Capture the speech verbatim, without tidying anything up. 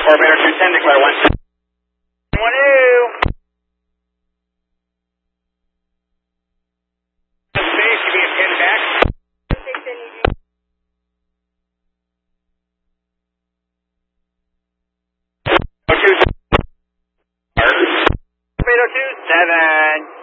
Orbiter two ten, declare one. One two. Space, give me a pin back. Orbiter two seven.